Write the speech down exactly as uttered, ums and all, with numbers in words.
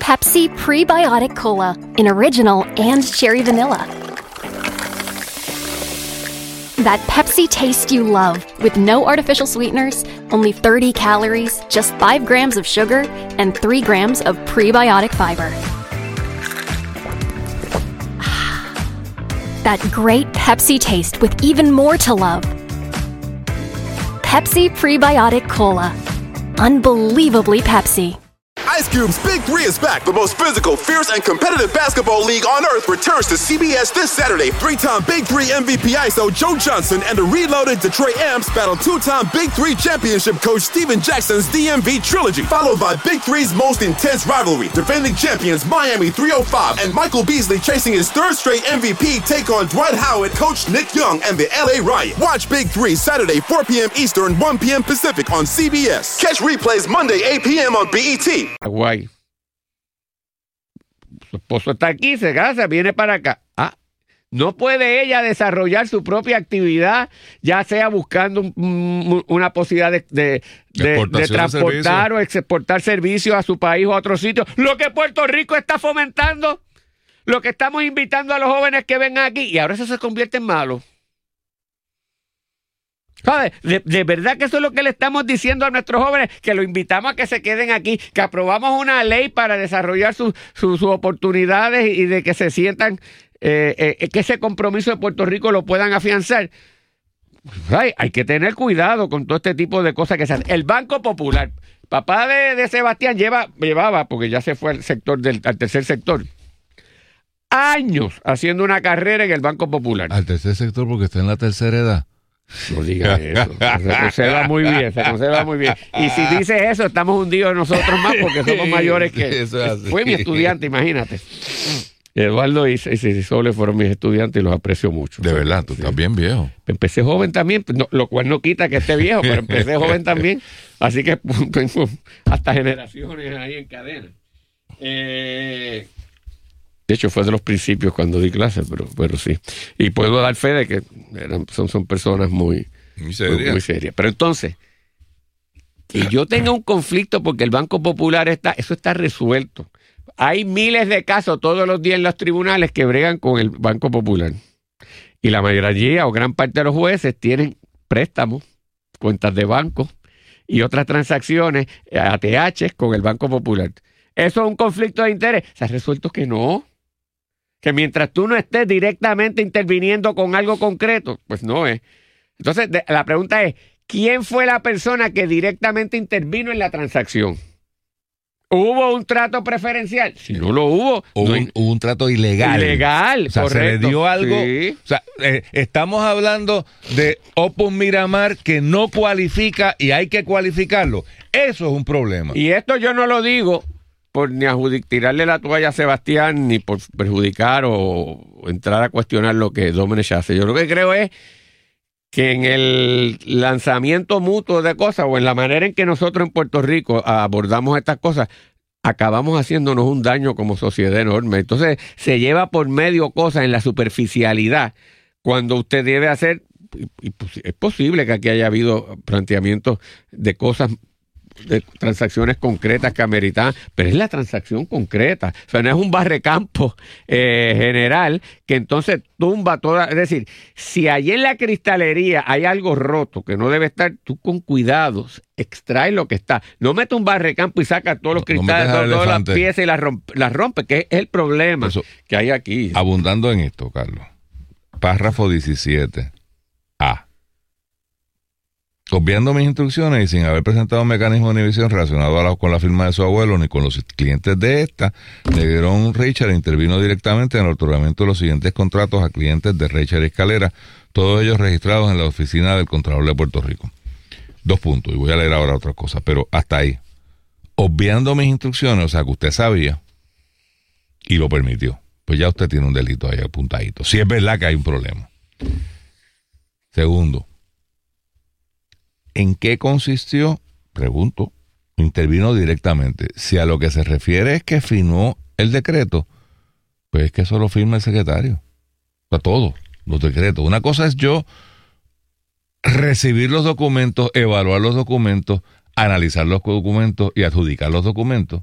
Pepsi Prebiotic Cola in original and cherry vanilla. That Pepsi taste you love, with no artificial sweeteners, only thirty calories, just five grams of sugar, and three grams of prebiotic fiber. That great Pepsi taste with even more to love. Pepsi Prebiotic Cola. Unbelievably Pepsi. Ice Cube's Big Three is back. The most physical, fierce, and competitive basketball league on earth returns to C B S this Saturday. Three-time Big Three M V P I S O Joe Johnson and the reloaded Detroit Amps battle two-time Big Three championship coach Steven Jackson's D M V trilogy, followed by Big Three's most intense rivalry. Defending champions Miami three oh five and Michael Beasley chasing his third straight M V P take on Dwight Howard, Coach Nick Young, and the L A Riot. Watch Big Three Saturday, four p.m. Eastern, one p.m. Pacific on C B S. Catch replays Monday, eight p.m. on B E T. Guay. Su esposo está aquí, se casa, viene para acá. Ah, no puede ella desarrollar su propia actividad, ya sea buscando un, un, una posibilidad de, de, de, de transportar de o exportar servicios a su país o a otro sitio. Lo que Puerto Rico está fomentando, lo que estamos invitando a los jóvenes que vengan aquí, y ahora eso se convierte en malo. ¿Sabes? De, de verdad que eso es lo que le estamos diciendo a nuestros jóvenes, que los invitamos a que se queden aquí, que aprobamos una ley para desarrollar sus su, su oportunidades y de que se sientan, eh, eh, que ese compromiso de Puerto Rico lo puedan afianzar. Ay, hay que tener cuidado con todo este tipo de cosas que se hacen. El Banco Popular, papá de, de Sebastián lleva, llevaba, porque ya se fue al sector del, al tercer sector, años haciendo una carrera en el Banco Popular. Al tercer sector porque está en la tercera edad. No digas eso. Se conserva muy bien, se conserva muy bien. Y si dices eso, estamos hundidos nosotros más porque somos mayores que... Eso es así. Fue mi estudiante, imagínate. Eduardo y Sole fueron mis estudiantes y los aprecio mucho. De verdad, tú sí. Estás bien viejo. Empecé joven también, no, lo cual no quita que esté viejo, pero empecé joven también. Así que tengo hasta generaciones ahí en cadena. Eh... De hecho, fue de los principios cuando di clases, pero, pero sí. Y puedo dar fe de que eran, son, son personas muy, muy serias. Muy, muy serias. Pero entonces, que yo tenga un conflicto porque el Banco Popular está, eso está resuelto. Hay miles de casos todos los días en los tribunales que bregan con el Banco Popular. Y la mayoría o gran parte de los jueces tienen préstamos, cuentas de banco y otras transacciones, A T H con el Banco Popular. ¿Eso es un conflicto de interés? Se ha resuelto que no. Que mientras tú no estés directamente interviniendo con algo concreto, pues no es. Entonces, de, la pregunta es, ¿quién fue la persona que directamente intervino en la transacción? ¿Hubo un trato preferencial? Si no lo hubo. Hubo, no un, hubo un trato ilegal. Ilegal, o sea, correcto. Se le dio algo. Sí. O sea, eh, estamos hablando de Opus Miramar que no cualifica y hay que cualificarlo. Eso es un problema. Y esto yo no lo digo por ni ajudic- tirarle la toalla a Sebastián, ni por perjudicar o, o entrar a cuestionar lo que Domenech hace. Yo lo que creo es que en el lanzamiento mutuo de cosas o en la manera en que nosotros en Puerto Rico abordamos estas cosas, acabamos haciéndonos un daño como sociedad enorme. Entonces se lleva por medio cosas en la superficialidad cuando usted debe hacer, y, y pues, es posible que aquí haya habido planteamientos de cosas, de transacciones concretas que ameritan, pero es la transacción concreta, o sea, no es un barrecampo eh, general que entonces tumba toda, es decir, si allí en la cristalería hay algo roto que no debe estar, tú con cuidados extrae lo que está, no mete un barrecampo y saca todos los cristales, no todas las piezas y las rompe, las rompe, que es el problema Eso, que hay aquí. Abundando en esto, Carlos, párrafo diecisiete A. Obviando mis instrucciones y sin haber presentado un mecanismo de inhibición relacionado a la, con la firma de su abuelo ni con los clientes de esta, Negrón Richard intervino directamente en el otorgamiento de los siguientes contratos a clientes de Richard Escalera, todos ellos registrados en la oficina del Contralor de Puerto Rico. Dos puntos, y voy a leer ahora otra cosa, pero hasta ahí. Obviando mis instrucciones, o sea que usted sabía y lo permitió, pues ya usted tiene un delito ahí apuntadito. Si es verdad que hay un problema. Segundo, ¿en qué consistió? Pregunto. Intervino directamente. Si a lo que se refiere es que firmó el decreto, pues es que eso lo firma el secretario. O sea, todos los decretos. Una cosa es yo recibir los documentos, evaluar los documentos, analizar los documentos y adjudicar los documentos.